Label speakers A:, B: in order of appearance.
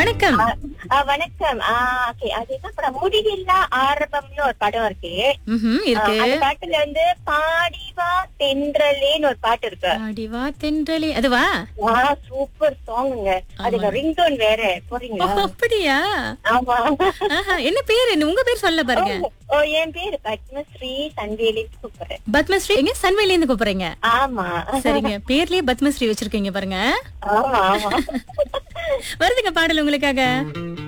A: வணக்கம்.
B: வணக்கம். ஓகே, அது என்ன படம்? முடிவில்லா ஆரம்பம்னு ஒரு படம் இருக்கு.
A: இருக்கு.
B: அந்த பாட்டுல வந்து பாடிவா தென்றலேன்னு ஒரு பாட்டு இருக்கு.
A: அடிவா தென்றலே அதுவா?
B: சூப்பர் சாங்குங்க. அதுல ரிங்டோன் வேற போறீங்களா?
A: அப்படியா?
B: ஆமா.
A: என்ன பேரு? உங்க பேர் சொல்ல பாருங்க.
B: என் பேரு பத்மஸ்ரீ சன்வேலி கூப்பிடுறேன்.
A: பத்மஸ்ரீ எங்க சன்வேல இருந்து கூப்பிடுறீங்க?
B: ஆமா.
A: சரிங்க, பேர்லயே பத்மஸ்ரீ வச்சிருக்கீங்க பாருங்க.
B: ஆமா ஆமா.
A: வருதுங்க பாடல் உங்களுக்காக.